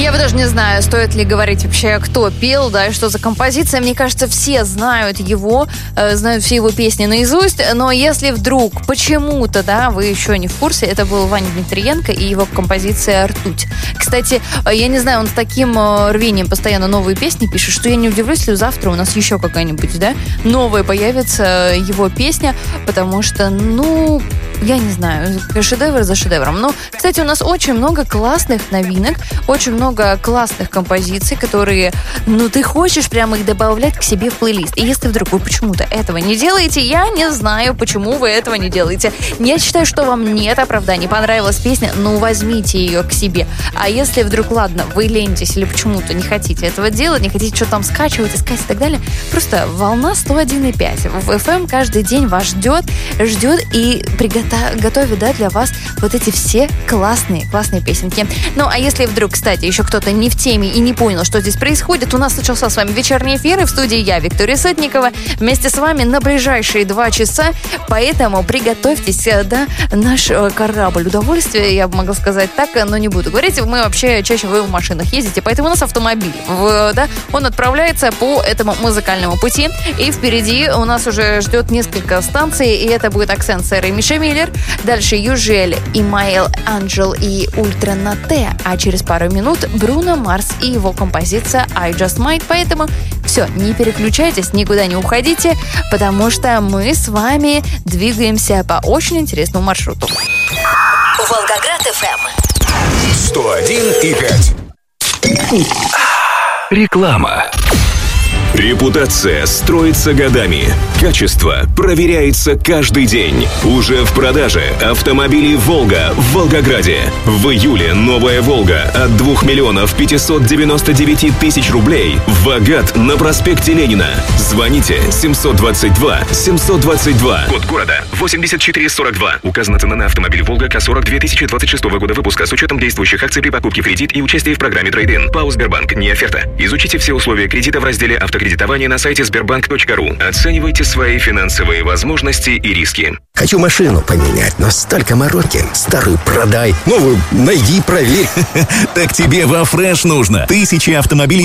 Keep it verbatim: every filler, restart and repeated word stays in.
Я бы даже не знаю, стоит ли говорить вообще, кто пел, да, и что за композиция. Мне кажется, все знают его, э, знают все его песни наизусть. Но если вдруг почему-то, да, вы еще не в курсе, это был Ваня Дмитриенко и его композиция «Ртуть». Кстати, я не знаю, он с таким рвением постоянно новые песни пишет, что я не удивлюсь, если завтра у нас еще какая-нибудь, да, новая появится его песня, потому что, ну... Я не знаю, шедевр за шедевром. Но, кстати, у нас очень много классных новинок, очень много классных композиций, которые, ну, ты хочешь прямо их добавлять к себе в плейлист. И если вдруг вы почему-то этого не делаете, я не знаю, почему вы этого не делаете. Я считаю, что вам нет оправданий. Понравилась песня, ну, возьмите ее к себе. А если вдруг, ладно, вы ленитесь или почему-то не хотите этого делать, не хотите что-то там скачивать, искать и так далее, просто волна сто один и пять. В эф эм каждый день вас ждет, ждет и приготовит готовит, да, для вас вот эти все классные, классные песенки. Ну, а если вдруг, кстати, еще кто-то не в теме и не понял, что здесь происходит, у нас начался с вами вечерний эфир, и в студии я, Виктория Сытникова, вместе с вами на ближайшие два часа, поэтому приготовьтесь, да, наш корабль удовольствия, я бы могла сказать так, но не буду говорить, мы вообще чаще вы в машинах ездите, поэтому у нас автомобиль, в, да, он отправляется по этому музыкальному пути, и впереди у нас уже ждет несколько станций, и это будет Акцент Сэр и Миша Миллер. Дальше Южель, Имаэл Анджел и Ультра Нате. А через пару минут Бруно Марс и его композиция I Just Might. Поэтому все, не переключайтесь, никуда не уходите, потому что мы с вами двигаемся по очень интересному маршруту. Волгоград эф эм сто один и пять. Реклама. Репутация строится годами. Качество проверяется каждый день. Уже в продаже автомобили «Волга» в Волгограде. В июле новая «Волга» от двух миллионов пятьсот девяносто девять тысяч рублей в Агат на проспекте Ленина. Звоните семьсот двадцать два семьсот двадцать два. Код города восемьдесят четыре сорок два. Указана цена на автомобиль «Волга» К сорок две тысячи двадцать шестого года выпуска с учетом действующих акций при покупке в кредит и участии в программе «Трейд-ин». ПАО «Сбербанк». Не оферта. Изучите все условия кредита в разделе «Автокредитование» на сайте сбербанк точка ру. Оценивайте свои финансовые возможности и риски. Хочу машину поменять, но столько мороки. Старую продай, новую найди, проверь. Так тебе во Фреш нужно. Тысячи автомобилей